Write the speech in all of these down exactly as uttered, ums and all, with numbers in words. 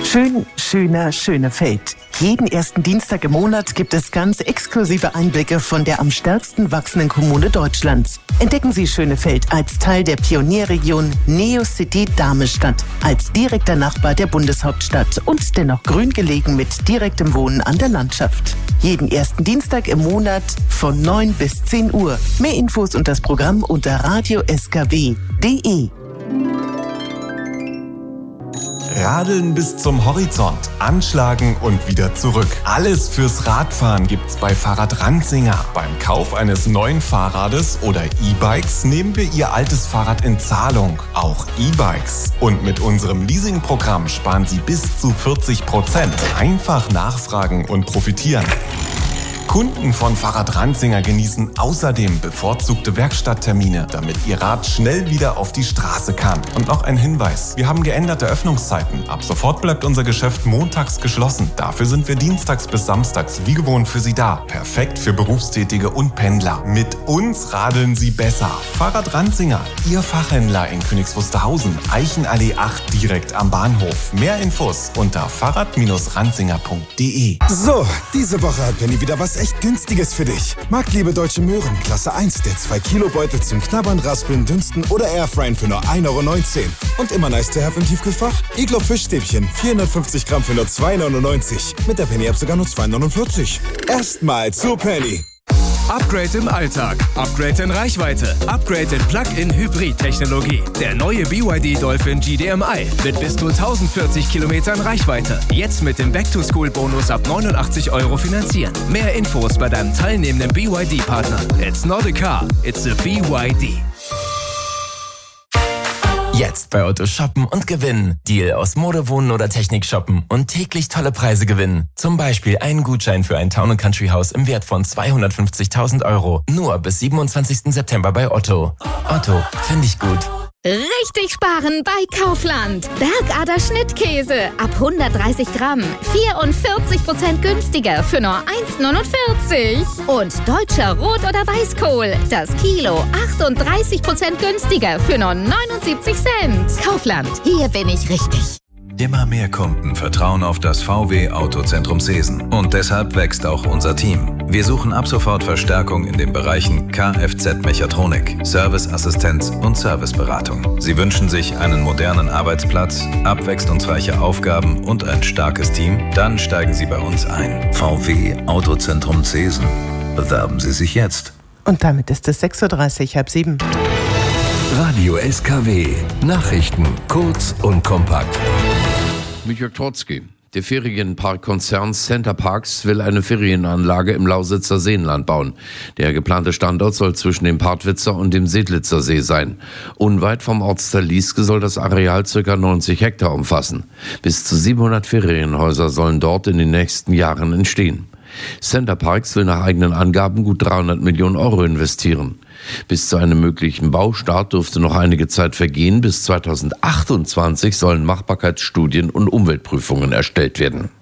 Schön, schöner, Schönefeld. Jeden ersten Dienstag im Monat gibt es ganz exklusive Einblicke von der am stärksten wachsenden Kommune Deutschlands. Entdecken Sie Schönefeld als Teil der Pionierregion Neocity Darmestadt, als direkter Nachbar der Bundeshauptstadt und dennoch grün gelegen mit direktem Wohnen an der Landschaft. Jeden ersten Dienstag im Monat von neun bis zehn Uhr. Mehr Infos und das Programm unter radio s k w punkt d e. Radeln bis zum Horizont, anschlagen und wieder zurück. Alles fürs Radfahren gibt's bei Fahrrad Ranzinger. Beim Kauf eines neuen Fahrrades oder E-Bikes nehmen wir Ihr altes Fahrrad in Zahlung, auch E-Bikes. Und mit unserem Leasingprogramm sparen Sie bis zu vierzig Prozent. Einfach nachfragen und profitieren. Kunden von Fahrrad Ranzinger genießen außerdem bevorzugte Werkstatttermine, damit ihr Rad schnell wieder auf die Straße kann. Und noch ein Hinweis: Wir haben geänderte Öffnungszeiten. Ab sofort bleibt unser Geschäft montags geschlossen. Dafür sind wir dienstags bis samstags wie gewohnt für Sie da. Perfekt für Berufstätige und Pendler. Mit uns radeln Sie besser. Fahrrad Ranzinger, Ihr Fachhändler in Königs Wusterhausen, Eichenallee acht, direkt am Bahnhof. Mehr Infos unter fahrrad ranzinger punkt d e. So, diese Woche hat Penny wieder was echt Günstiges für dich. Marktliebe Deutsche Möhren, Klasse eins, der zwei Kilo Beutel zum Knabbern, Raspeln, Dünsten oder Airfryen für nur ein Euro neunzehn. Und immer nice to have im Tiefkühlfach? Iglo Fischstäbchen, vierhundertfünfzig Gramm für nur zwei neunundneunzig. Mit der Penny-App sogar nur zwei neunundvierzig. Erstmal zu Penny. Upgrade im Alltag, Upgrade in Reichweite, Upgrade in Plug-in-Hybrid-Technologie. Der neue B Y D Dolphin G D M I mit bis zu tausendvierzig Kilometern Reichweite. Jetzt mit dem Back-to-School-Bonus ab neunundachtzig Euro finanzieren. Mehr Infos bei deinem teilnehmenden B Y D-Partner. It's not a car, it's a B Y D. Jetzt bei Otto shoppen und gewinnen. Deal aus Mode, Wohnen oder Technik shoppen und täglich tolle Preise gewinnen. Zum Beispiel einen Gutschein für ein Town- und Country-Haus im Wert von zweihundertfünfzigtausend Euro. Nur bis siebenundzwanzigsten September bei Otto. Otto, finde ich gut. Richtig sparen bei Kaufland. Bergader Schnittkäse ab hundertdreißig Gramm. vierundvierzig Prozent günstiger für nur eins neunundvierzig. Und deutscher Rot- oder Weißkohl. Das Kilo achtunddreißig Prozent günstiger für nur neunundsiebzig Cent. Kaufland, hier bin ich richtig. Immer mehr Kunden vertrauen auf das V W Autozentrum Seesen. Und deshalb wächst auch unser Team. Wir suchen ab sofort Verstärkung in den Bereichen Kfz-Mechatronik, Serviceassistenz und Serviceberatung. Sie wünschen sich einen modernen Arbeitsplatz, abwechslungsreiche Aufgaben und ein starkes Team? Dann steigen Sie bei uns ein. V W Autozentrum Seesen. Bewerben Sie sich jetzt. Und damit ist es sechs Uhr dreißig, halb sieben. Radio S K W. Nachrichten kurz und kompakt. Mit Jörg Trotzki. Der Ferienparkkonzern Center Parcs will eine Ferienanlage im Lausitzer Seenland bauen. Der geplante Standort soll zwischen dem Partwitzer und dem Sedlitzer See sein. Unweit vom Ortsteil Lieske soll das Areal ca. neunzig Hektar umfassen. Bis zu siebenhundert Ferienhäuser sollen dort in den nächsten Jahren entstehen. Center Parcs will nach eigenen Angaben gut dreihundert Millionen Euro investieren. Bis zu einem möglichen Baustart dürfte noch einige Zeit vergehen. Bis zweitausendachtundzwanzig sollen Machbarkeitsstudien und Umweltprüfungen erstellt werden.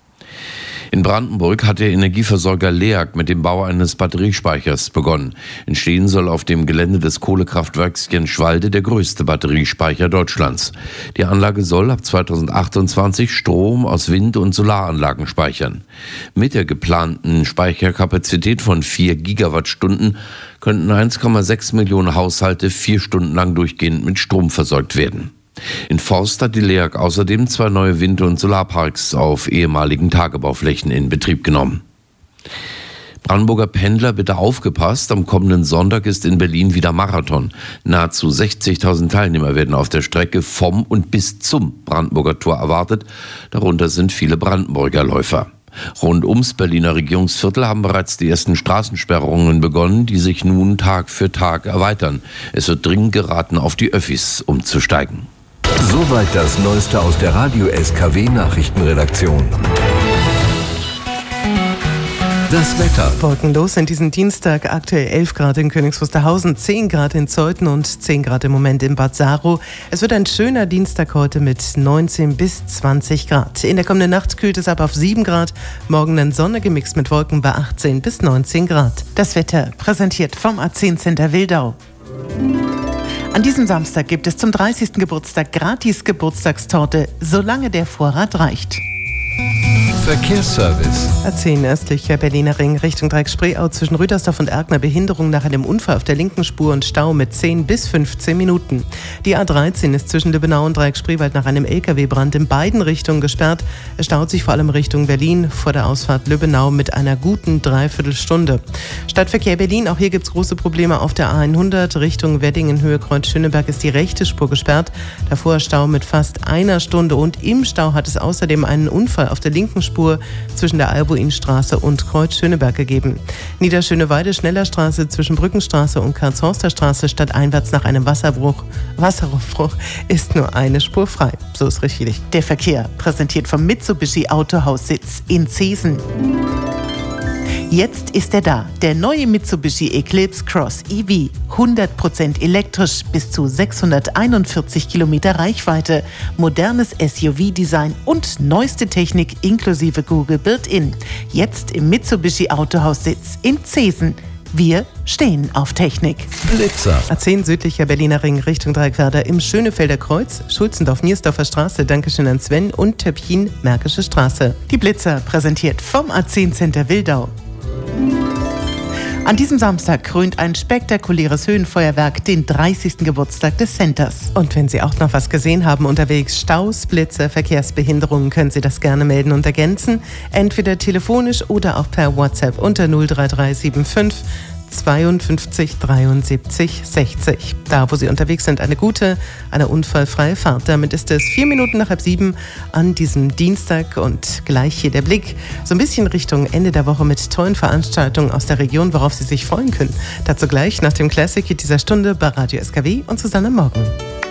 In Brandenburg hat der Energieversorger LEAG mit dem Bau eines Batteriespeichers begonnen. Entstehen soll auf dem Gelände des Kohlekraftwerks Jenschwalde der größte Batteriespeicher Deutschlands. Die Anlage soll ab zweitausendachtundzwanzig Strom aus Wind- und Solaranlagen speichern. Mit der geplanten Speicherkapazität von vier Gigawattstunden könnten eins Komma sechs Millionen Haushalte vier Stunden lang durchgehend mit Strom versorgt werden. In Forst hat die LEAG außerdem zwei neue Wind- und Solarparks auf ehemaligen Tagebauflächen in Betrieb genommen. Brandenburger Pendler, bitte aufgepasst, am kommenden Sonntag ist in Berlin wieder Marathon. Nahezu sechzigtausend Teilnehmer werden auf der Strecke vom und bis zum Brandenburger Tor erwartet. Darunter sind viele Brandenburger Läufer. Rund ums Berliner Regierungsviertel haben bereits die ersten Straßensperrungen begonnen, die sich nun Tag für Tag erweitern. Es wird dringend geraten, auf die Öffis umzusteigen. Soweit das Neueste aus der Radio S K W Nachrichtenredaktion. Das Wetter. Wolkenlos in diesem Dienstag, aktuell elf Grad in Königs Wusterhausen, zehn Grad in Zeuthen und zehn Grad im Moment in Bad Saro. Es wird ein schöner Dienstag heute mit neunzehn bis zwanzig Grad. In der kommenden Nacht kühlt es ab auf sieben Grad. Morgen dann Sonne gemixt mit Wolken bei achtzehn bis neunzehn Grad. Das Wetter präsentiert vom A zehn Center Wildau. An diesem Samstag gibt es zum dreißigsten Geburtstag gratis Geburtstagstorte, solange der Vorrat reicht. Verkehrsservice. A zehn östlicher Berliner Ring Richtung Dreieck-Spreeau zwischen Rüdersdorf und Erkner Behinderung nach einem Unfall auf der linken Spur und Stau mit zehn bis fünfzehn Minuten. Die A dreizehn ist zwischen Lübbenau und Dreieck-Spreewald nach einem L K W-Brand in beiden Richtungen gesperrt. Es staut sich vor allem Richtung Berlin vor der Ausfahrt Lübbenau mit einer guten Dreiviertelstunde. Stadtverkehr Berlin, auch hier gibt es große Probleme auf der A hundert Richtung Weddingen Höhe Kreuz Schöneberg ist die rechte Spur gesperrt. Davor Stau mit fast einer Stunde und im Stau hat es außerdem einen Unfall auf der linken Spur zwischen der Albuinstraße und Kreuz Schöneberg gegeben. Niederschöneweide Schnellerstraße zwischen Brückenstraße und Karlshorster Straße stadteinwärts nach einem Wasserbruch, Wasserrohrbruch ist nur eine Spur frei. So ist richtig. Der Verkehr präsentiert vom Mitsubishi Autohaussitz in Zeesen. Jetzt ist er da, der neue Mitsubishi Eclipse Cross E V. hundert Prozent elektrisch, bis zu sechshunderteinundvierzig Kilometer Reichweite, modernes S U V-Design und neueste Technik inklusive Google Built-In. Jetzt im Mitsubishi Autohaussitz in Zeesen. Wir stehen auf Technik. Blitzer. A zehn südlicher Berliner Ring Richtung Dreieckwerder im Schönefelder Kreuz, Schulzendorf-Niersdorfer Straße, Dankeschön an Sven und Töpfchen, Märkische Straße. Die Blitzer präsentiert vom A zehn Center Wildau. An diesem Samstag krönt ein spektakuläres Höhenfeuerwerk den dreißigsten Geburtstag des Centers. Und wenn Sie auch noch was gesehen haben unterwegs, Staus, Blitze, Verkehrsbehinderungen, können Sie das gerne melden und ergänzen. Entweder telefonisch oder auch per WhatsApp unter null drei drei sieben fünf zweiundfünfzig dreiundsiebzig sechzig. Da, wo Sie unterwegs sind, eine gute, eine unfallfreie Fahrt. Damit ist es vier Minuten nach halb sieben an diesem Dienstag und gleich hier der Blick so ein bisschen Richtung Ende der Woche mit tollen Veranstaltungen aus der Region, worauf Sie sich freuen können. Dazu gleich nach dem Classic Hit dieser Stunde bei Radio S K W und Susanne Morgen.